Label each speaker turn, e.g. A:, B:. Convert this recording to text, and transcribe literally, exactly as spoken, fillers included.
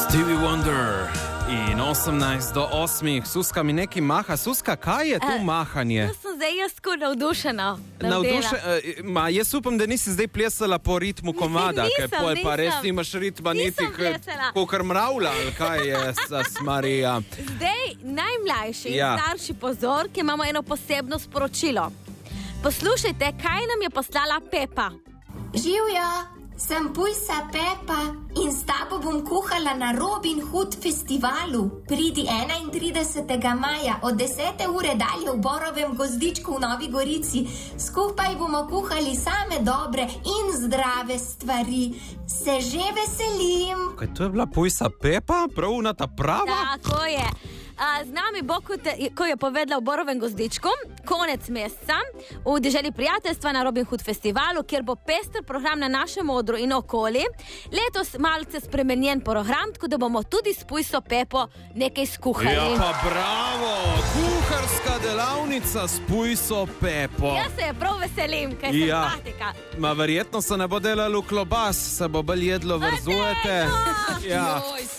A: Stevie Wonder in osemnajst do osmih. Suska mi nekaj maha. Suska, kaj je tu uh, mahanje?
B: To sem zdaj jaz tako navdušena.
A: Navdušen, uh, ma, jaz upam, da nisi zdaj plesala po ritmu komada,
B: nisem,
A: ker poj pa res nimaš ritma niti, kakor mravlja, ali kaj je, sas Marija.
B: Zdaj najmlajši
A: Ja.
B: starši pozor, ki imamo eno posebno sporočilo. Poslušajte, kaj nam je poslala Pepa.
C: Živjo, sem pujsa Pepa in s tabo bom kuhala na Robin Hood festivalu. Pridi enaintridesetega maja od desete ure dalje v Borovem gozdičku v Novi Gorici. Skupaj bomo kuhali same dobre in zdrave stvari. Se že veselim.
A: Kaj to je bila pujsa Pepa? Pravna ta prava?
B: Tako je. A, z nami bo, kot, ko je povedala v Borovem gozdičku, konec meseca v deželi prijateljstva na Robin Hood festivalu, kjer bo pester program na našem odru in okoli. Letos malce spremenjen program, tako da bomo tudi s pujso Pepo nekaj skuhali.
A: Ja pa bravo! Kuharska delavnica s pujso Pepo.
B: Jaz se je prav veselim, kaj se
A: Ja.
B: patika.
A: Ma verjetno se ne bo delalo klobas, se bo bolj jedlo, verzujete.
B: no!
A: Ja.
D: Joj,